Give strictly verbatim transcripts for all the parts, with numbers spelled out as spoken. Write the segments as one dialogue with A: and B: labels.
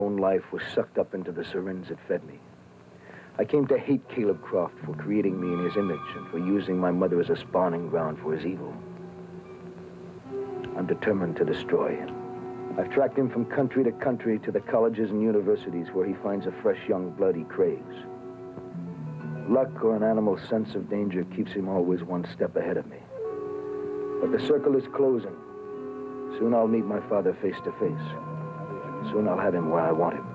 A: own life was sucked up into the syringe that fed me. I came to hate Caleb Croft for creating me in his image and for using my mother as a spawning ground for his evil. I'm determined to destroy him. I've tracked him from country to country to the colleges and universities where he finds a fresh young blood he craves. Luck or an animal's sense of danger keeps him always one step ahead of me. But the circle is closing. Soon I'll meet my father face to face. Soon I'll have him where I want him.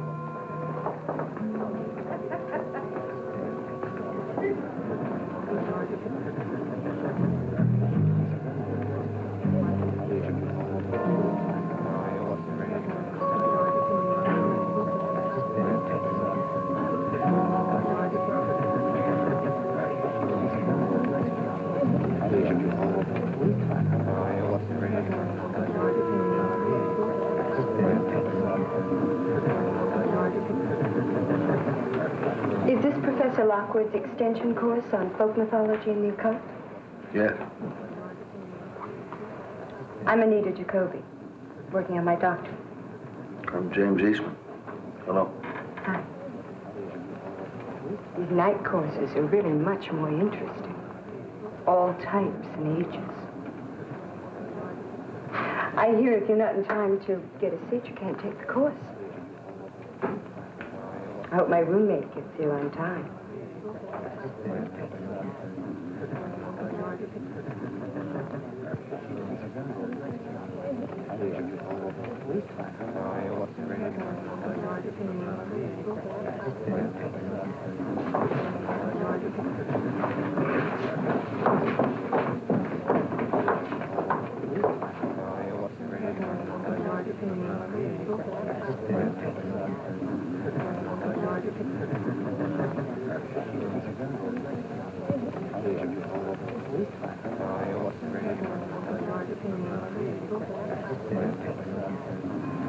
B: Is this Professor Lockwood's extension course on folk mythology and the occult?
A: Yes.
B: I'm Anita Jacoby, working on my doctorate.
A: I'm James Eastman. Hello.
B: Hi. These night courses are really much more interesting. All types and ages. I hear if you're not in time to get a seat, you can't take the course. I hope my roommate gets here on time.